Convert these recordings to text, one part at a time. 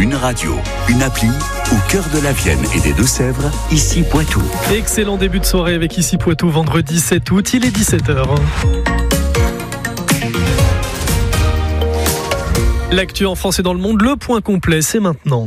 Une radio, une appli, au cœur de la Vienne et des Deux-Sèvres, ici Poitou. Excellent début de soirée avec ici Poitou, vendredi 7 août, il est 17h. L'actu en France et dans le monde, le point complet, c'est maintenant.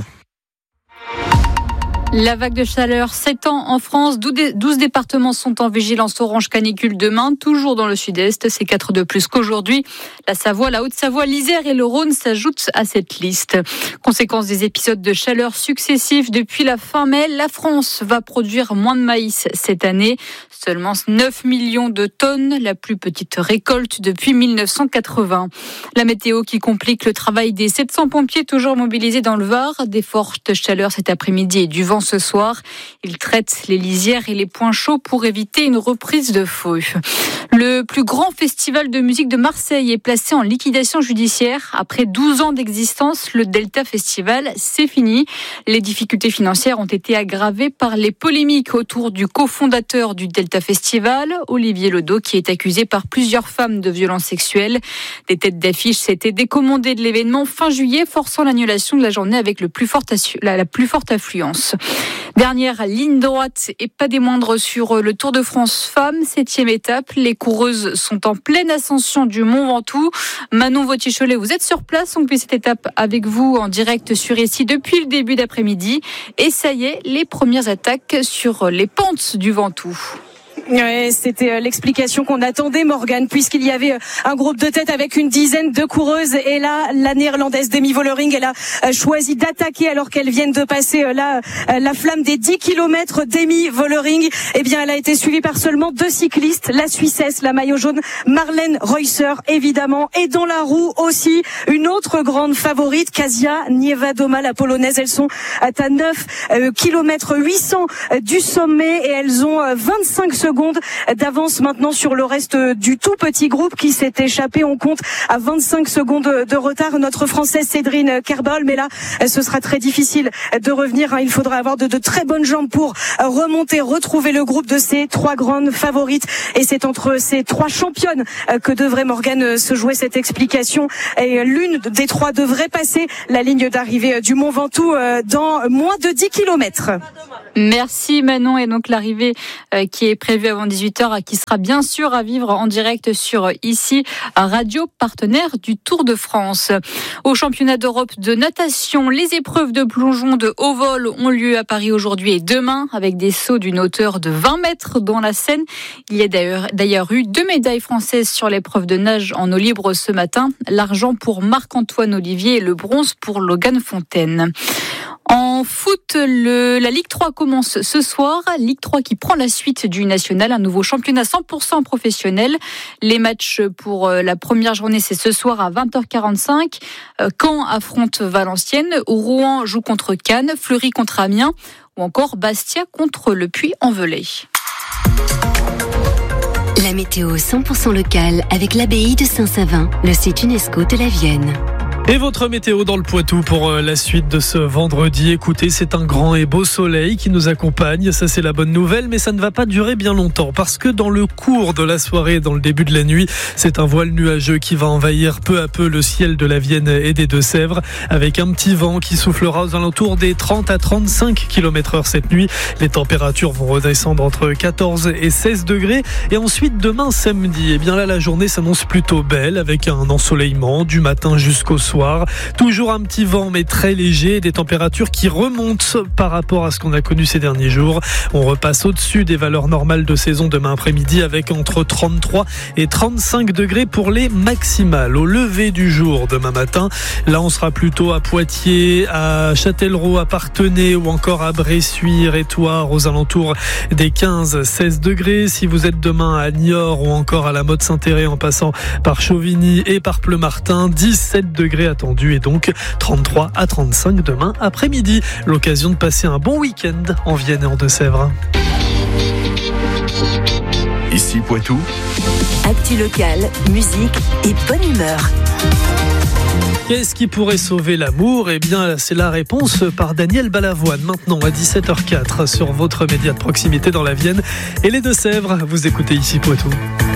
La vague de chaleur s'étend en France. 12 départements sont en vigilance orange canicule demain, toujours dans le sud-est. C'est 4 de plus qu'aujourd'hui. La Savoie, la Haute-Savoie, l'Isère et le Rhône s'ajoutent à cette liste. Conséquence des épisodes de chaleur successifs depuis la fin mai, la France va produire moins de maïs cette année. Seulement 9 millions de tonnes, la plus petite récolte depuis 1980. La météo qui complique le travail des 700 pompiers toujours mobilisés dans le Var. Des fortes chaleurs cet après-midi et du vent ce soir. Ils traitent les lisières et les points chauds pour éviter une reprise de feu. Le plus grand festival de musique de Marseille est placé en liquidation judiciaire. Après 12 ans d'existence, le Delta Festival, c'est fini. Les difficultés financières ont été aggravées par les polémiques autour du cofondateur du Delta Festival, Olivier Ledoux, qui est accusé par plusieurs femmes de violences sexuelles. Des têtes d'affiche s'étaient décommandées de l'événement fin juillet, forçant l'annulation de la journée avec la plus forte affluence. Dernière ligne droite et pas des moindres sur le Tour de France Femmes, 7e étape. Les coureuses sont en pleine ascension du Mont Ventoux. Manon Vautier-Cholet, vous êtes sur place, on fait cette étape avec vous en direct sur ici depuis le début d'après-midi. Et ça y est, les premières attaques sur les pentes du Ventoux. Ouais, c'était l'explication qu'on attendait, Morgane, puisqu'il y avait un groupe de tête avec une dizaine de coureuses. Et là, la néerlandaise Demi Vollering, elle a choisi d'attaquer alors qu'elles viennent de passer la flamme des 10 km. Demi Vollering, eh bien, elle a été suivie par seulement 2 cyclistes, la Suissesse, la maillot jaune, Marlène Reusser, évidemment. Et dans la roue aussi, une autre grande favorite, Kasia Niewiadoma, la polonaise. Elles sont à 9 km 800 du sommet et elles ont 25 secondes d'avance maintenant sur le reste du tout petit groupe qui s'est échappé. On compte à 25 secondes de retard notre Française Cédrine Kerbal, mais là ce sera très difficile de revenir. Il faudra avoir de très bonnes jambes pour remonter, retrouver le groupe de ces 3 grandes favorites. Et c'est entre ces 3 championnes que devrait Morgane se jouer cette explication. Et l'une des 3 devrait passer la ligne d'arrivée du Mont Ventoux dans moins de 10 km. Merci Manon. Et donc l'arrivée qui est prévue avant 18h, qui sera bien sûr à vivre en direct sur ici, radio partenaire du Tour de France. Au championnat d'Europe de natation, les épreuves de plongeon de haut vol ont lieu à Paris aujourd'hui et demain avec des sauts d'une hauteur de 20 mètres dans la Seine. Il y a d'ailleurs eu 2 médailles françaises sur l'épreuve de nage en eau libre ce matin. L'argent pour Marc-Antoine Olivier et le bronze pour Logan Fontaine. En foot, la Ligue 3 commence ce soir. Ligue 3 qui prend la suite du national, un nouveau championnat 100% professionnel. Les matchs pour la première journée, c'est ce soir à 20h45. Caen affronte Valenciennes, Rouen joue contre Cannes, Fleury contre Amiens ou encore Bastia contre le Puy-en-Velay. La météo 100% locale avec l'abbaye de Saint-Savin, le site UNESCO de la Vienne. Et votre météo dans le Poitou pour la suite de ce vendredi. Écoutez, c'est un grand et beau soleil qui nous accompagne. Ça, c'est la bonne nouvelle, mais ça ne va pas durer bien longtemps parce que dans le cours de la soirée, dans le début de la nuit, c'est un voile nuageux qui va envahir peu à peu le ciel de la Vienne et des Deux-Sèvres avec un petit vent qui soufflera aux alentours des 30 à 35 km/h cette nuit. Les températures vont redescendre entre 14 et 16 degrés. Et ensuite, demain samedi, eh bien là, la journée s'annonce plutôt belle avec un ensoleillement du matin jusqu'au soir. Toujours un petit vent mais très léger, des températures qui remontent par rapport à ce qu'on a connu ces derniers jours. On repasse au-dessus des valeurs normales de saison demain après-midi avec entre 33 et 35 degrés pour les maximales. Au lever du jour demain matin, là on sera plutôt à Poitiers, à Châtellerault, à Parthenay ou encore à Bressuire, Étoire aux alentours des 15-16 degrés. Si vous êtes demain à Niort ou encore à la Motte-Saint-Héré en passant par Chauvigny et par Pleumartin, 17 degrés attendu et donc 33 à 35 demain après-midi. L'occasion de passer un bon week-end en Vienne et en Deux-Sèvres. Ici Poitou. Actu locale, musique et bonne humeur. Qu'est-ce qui pourrait sauver l'amour ? Eh bien, c'est la réponse par Daniel Balavoine, maintenant à 17h04 sur votre média de proximité dans la Vienne et les Deux-Sèvres. Vous écoutez ici Poitou.